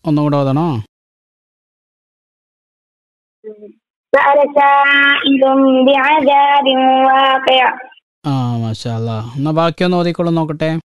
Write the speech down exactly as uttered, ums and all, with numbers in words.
ഒന്നുകൂടെ ഓതണോ? سأل سائل بعذاب واقع. ആ മാഷാ അല്ലാ. എന്നാ ബാക്കിയൊന്ന് ഓതിക്കോളൂ നോക്കട്ടെ.